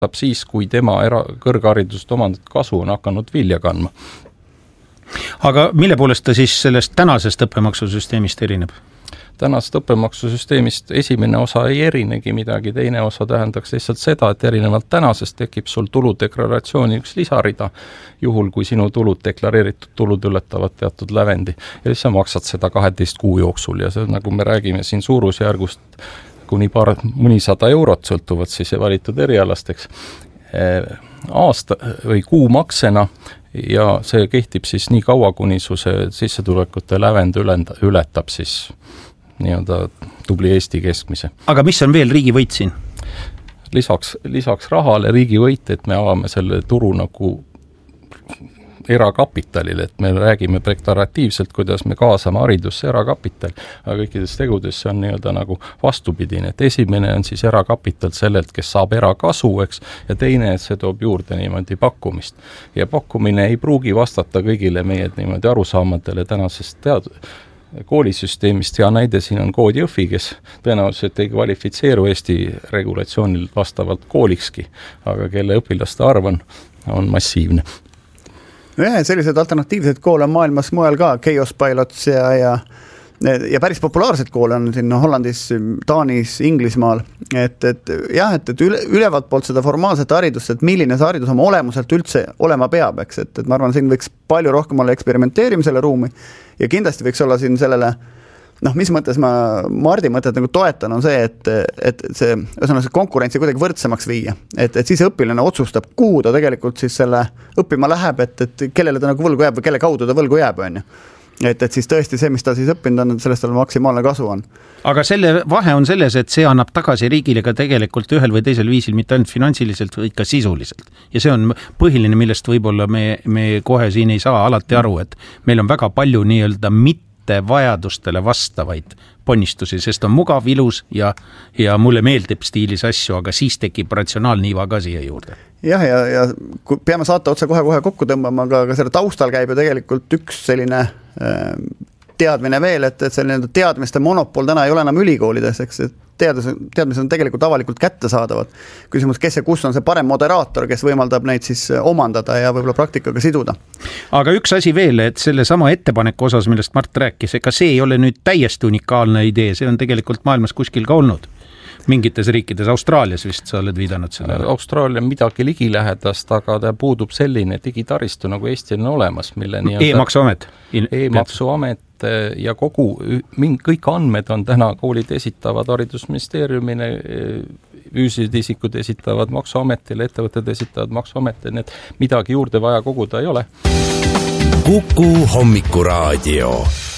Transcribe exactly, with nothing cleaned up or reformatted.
saab siis, kui tema era- kõrgharidust omandud kasu on hakanud vilja kandma. Aga mille poolest ta siis sellest tänasest õppemaksusüsteemist erineb? Tänast õppemaksusüsteemist esimene osa ei erinegi midagi, teine osa tähendaks lihtsalt seda, et erinevalt tänasest tekib sul tuludeklaratsiooni üks lisarida, juhul kui sinu tulud, deklareeritud tulud ületavad teatud lävendi. Ja siis sa maksad seda kaheteist kuu jooksul ja see, nagu me räägime siin suurusjärgust kuni paar, mõnisada eurot sõltuvad siis valitud erialasteks aasta või kuu maksena ja see kehtib siis nii kaua, kuni su see sissetulekute lävend ületab siis nii-öelda tubli Eesti keskmise. Aga mis on veel riigi võit siin? Lisaks, lisaks rahale riigi võit, et me avame selle turu nagu erakapitalile, et me räägime deklaratiivselt, kuidas me kaasame haridusse erakapitali, aga kõikides tegudes see on nii-öelda nagu vastupidine, et esimene on siis erakapital sellelt, kes saab erakasu, eks, ja teine, et see toob juurde niimoodi pakkumist. Ja pakkumine ei pruugi vastata kõigile meie niimoodi arusaamadele tänasest tead- koolisüsteemist. Hea näide siin on kood Jõhvi, kes tõenäoliselt ei kvalifitseeru Eesti regulatsioonil vastavalt koolikski, aga kelle õpilaste arv on, on massiivne. Ja, sellised alternatiivsed koole on maailmas mujal ka, Chaos Pilots ja, ja, ja päris populaarsed koole on siin Hollandis, Taanis, Inglismaal, et, et jah, et, et üle, ülevalt poolt seda formaalset haridust, et milline see haridus oma olemuselt üldse olema peab, eks, et, et ma arvan, siin võiks palju rohkem olla eksperimenteerimisele ruumi ja kindlasti võiks olla siin sellele, noh, mis mõttes ma Mardi mõtet nagu toetan, on see, et, et see, see konkurentsi kuidagi võrdsemaks viia. Et, et siis õpilane otsustab, kuhu ta tegelikult siis selle õppima läheb, et, et kellele ta nagu võlgu jääb või kelle kaudu ta võlgu jääb, on ju. Et, et siis tõesti see, mis ta siis õppinud on, sellest tal maksimaalne kasu on. Aga selle vahe on selles, et see annab tagasi riigile ka tegelikult ühel või teisel viisil, mitte ainult finantsiliselt, vaid ka sisuliselt. Ja see on põhiline, millest võib-olla me, me kohe siin ei saa alati aru, et meil on väga palju nii-öelda mitte vajadustele vastavaid ponnistusi, sest on mugav, ilus ja, ja mulle meeldib stiilis asju, aga siis tekib ratsionaalniiva ka siia juurde. Jah, ja, ja kui peame saata otse kohe-kohe kokku tõmbama, aga, aga selle taustal käib ju tegelikult üks selline äh, teadmine veel, et, et selline teadmiste monopol täna ei ole enam ülikoolides, eks, et teadus, teadmised on tegelikult avalikult kättesaadavad. Küsimus, kes ja kus on see parem moderaator, kes võimaldab neid siis omandada ja võib-olla praktikaga siduda. Aga üks asi veel, et selle sama ettepaneku osas, millest Mart rääkis, ega see ei ole nüüd täiesti unikaalne idee, see on tegelikult maailmas kuskil ka olnud. Mingites riikides, Austraalias vist sa oled viidanud selle. Austraalia on midagi ligilähedast, aga ta puudub selline digitaristu nagu Eestil on olemas, mille nii E-maksuamet. E-maksuamet ja kogu, kõik andmed on täna, koolid esitavad haridusministeeriumine, füüsilised isikud esitavad maksuametile, ettevõtted esitavad maksuametile, nii et midagi juurde vaja koguda ei ole. Kuku Hommikuraadio.